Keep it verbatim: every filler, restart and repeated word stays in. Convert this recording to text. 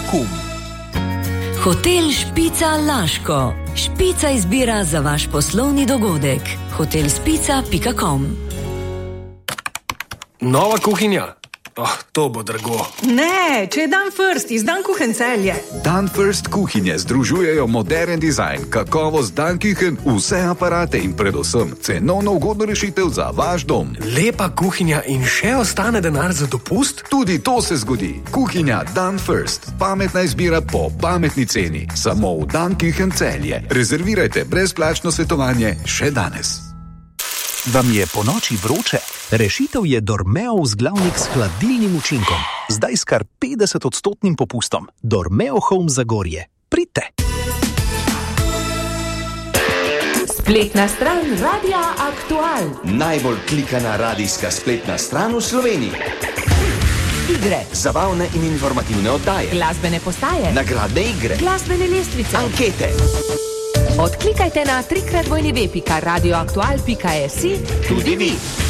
kum. Hotel Špica Laško. Špica izbira za vaš poslovni dogodek. hotel spica pika com. Nova kuhinja? Oh, to bo drago. Ne, če je Dan First iz Dan Kuchen Celje. Dan First kuhinje združujejo modern dizajn, kakovost Dan Kuchen, vse aparate in predvsem cenovno ugodno rešitev za vaš dom. Lepa kuhinja in še ostane denar za dopust? Tudi to se zgodi. Kuhinja Dan First. Pametna izbira po pametni ceni. Samo v Dan Kuchen Celje. Rezervirajte brezplačno svetovanje še danes. Vam je po noči vroče? Rešitev je Dormeo vzglavnik s hladilnim učinkom. Zdaj s kar petdeset odstotnim popustom. Dormeo Home Zagorje. Pridite! Spletna stran Radia Aktual. Najbolj klikana radijska spletna stran v Sloveniji. Igre, zabavne in informativne oddaje, Glasbene postaje, nagradne igre, glasbene lestvice, ankete. Odklikajte na trikrat dvojni ve pika radioaktual pika si tudi vi.